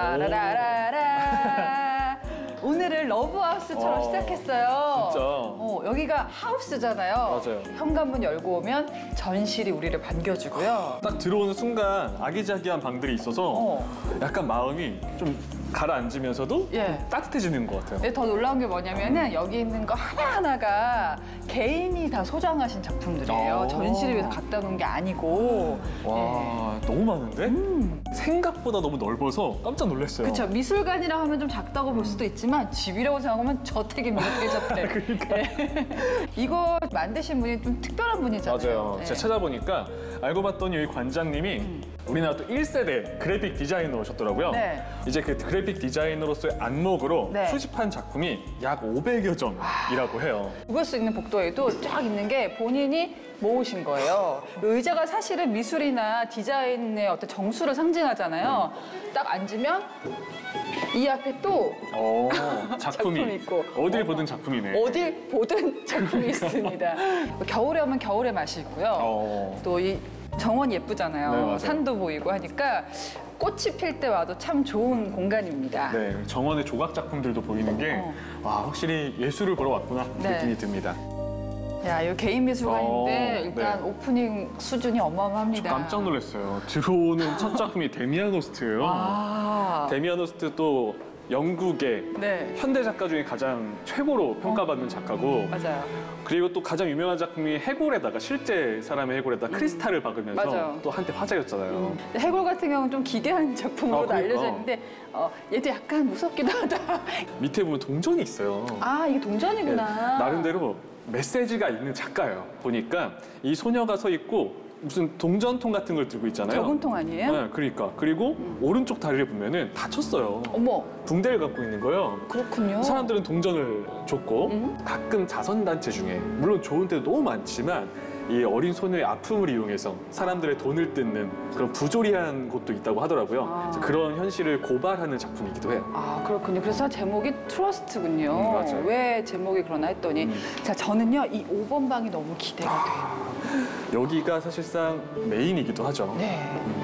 따라라라라. 오늘을 러브하우스처럼 시작했어요. 진짜. 여기가 하우스잖아요. 맞아요. 현관문 열고 오면 전실이 우리를 반겨주고요. 딱 들어오는 순간 아기자기한 방들이 있어서 약간 마음이 좀 가라앉으면서도 예. 따뜻해지는 것 같아요. 근데 더 놀라운 게 뭐냐면은 여기 있는 거 하나하나가 개인이 다 소장하신 작품들이에요. 전시를 위해서 갖다 놓은 게 아니고. 와, 너무 많은데? 생각보다 너무 넓어서 깜짝 놀랐어요. 그렇죠. 미술관이라 하면 좀 작다고 볼 수도 있지만 집이라고 생각하면 저택입니다. 대저택. 그러니까. 네. 이거 만드신 분이 좀 특별한 분이잖아요. 맞아요. 네. 제가 찾아보니까 알고 봤더니 여기 관장님이 우리나라 또 1세대 그래픽 디자이너셨더라고요. 네. 이제 그 그래픽 디자이너로서의 안목으로 네. 수집한 작품이 약 500여 점이라고 해요. 입을 수 있는 복도에도 쫙 있는 게 본인이 모으신 거예요. 의자가 사실은 미술이나 디자인의 어떤 정수를 상징하잖아요. 딱 앉으면 이 앞에 또 작품이 작품이 있고. 어딜 보든 작품이네. 어딜 보든 작품이 있습니다. 겨울에 오면 겨울의 맛이 있고요. 또 이 정원이 예쁘잖아요. 네, 맞아요. 산도 보이고 하니까 꽃이 필 때 와도 참 좋은 공간입니다. 네, 정원의 조각 작품들도 보이는 게 와, 확실히 예술을 보러 왔구나 네. 느낌이 듭니다. 야, 이 개인 미술관인데 일단 네. 오프닝 수준이 어마어마합니다. 깜짝 놀랐어요. 들어오는 첫 작품이 데미안 호스트예요. 아, 데미안 호스트 또 영국의 네. 현대 작가 중에 가장 최고로 평가받는 작가고 맞아요. 그리고 또 가장 유명한 작품이 해골에다가 실제 사람의 해골에다가 크리스탈을 박으면서 맞아요. 또 한때 화제였잖아요. 해골 같은 경우는 좀 기괴한 작품으로 그러니까. 알려져 있는데 얘도 약간 무섭기도 하다. 밑에 보면 동전이 있어요. 아, 이게 동전이구나. 나름대로 메시지가 있는 작가예요. 보니까 이 소녀가 서 있고 무슨 동전통 같은 걸 들고 있잖아요. 저금통 아니에요? 네, 그러니까. 그리고 오른쪽 다리를 보면은 다쳤어요. 어머, 붕대를 갖고 있는 거예요. 그렇군요. 사람들은 동전을 줬고 가끔 자선단체 중에 물론 좋은 데도 너무 많지만 이 어린 소녀의 아픔을 이용해서 사람들의 돈을 뜯는 그런 부조리한 곳도 있다고 하더라고요. 그래서 그런 현실을 고발하는 작품이기도 해요. 아, 그렇군요. 그래서 제목이 트러스트군요. 맞아요. 왜 제목이 그러나 했더니 자, 저는요 이 5번 방이 너무 기대가 돼요. 여기가 사실상 메인이기도 하죠. 네.